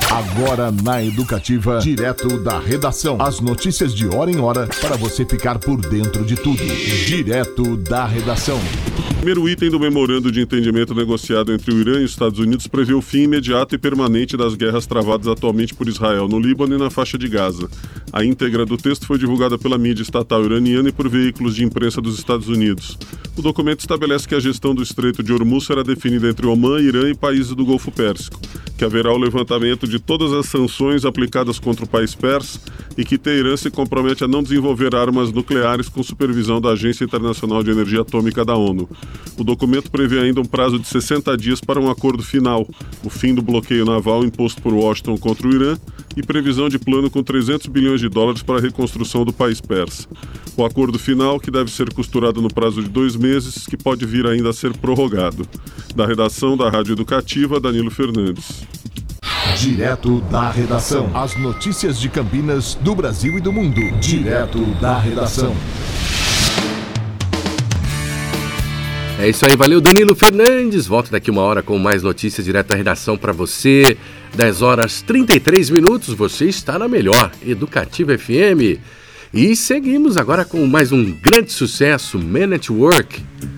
Agora na Educativa, direto da redação. As notícias de hora em hora para você ficar por dentro de tudo. Direto da redação. O primeiro item do memorando de entendimento negociado entre o Irã e os Estados Unidos prevê o fim imediato e permanente das guerras travadas atualmente por Israel no Líbano e na faixa de Gaza. A íntegra do texto foi divulgada pela mídia estatal iraniana e por veículos de imprensa dos Estados Unidos. O documento estabelece que a gestão do Estreito de Hormuz será definida entre Omã, Irã e países do Golfo Pérsico, que haverá o levantamento de todas as sanções aplicadas contra o país persa e que Teherã se compromete a não desenvolver armas nucleares com supervisão da Agência Internacional de Energia Atômica da ONU. O documento prevê ainda um prazo de 60 dias para um acordo final, o fim do bloqueio naval imposto por Washington contra o Irã e previsão de plano com 300 bilhões de dólares para a reconstrução do país persa. O acordo final, que deve ser costurado no prazo de 2 meses, que pode vir ainda a ser prorrogado. Da redação da Rádio Educativa, Danilo Fernandes. Direto da redação. As notícias de Campinas, do Brasil e do mundo. Direto da redação. É isso aí, valeu Danilo Fernandes. Volto daqui 1 hora com mais notícias direto da redação para você. 10h33, você está na melhor, Educativa FM. E seguimos agora com mais um grande sucesso, Man at Work.